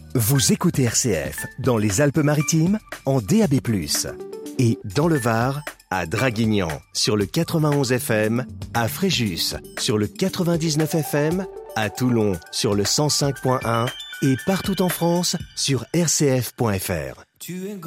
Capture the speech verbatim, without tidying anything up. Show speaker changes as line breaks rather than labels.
Vous écoutez R C F dans les Alpes-Maritimes en D A B plus, et dans le Var à Draguignan sur le quatre-vingt-onze F M, à Fréjus sur le quatre-vingt-dix-neuf F M, à Toulon sur le cent cinq point un et partout en France sur r c f point f r.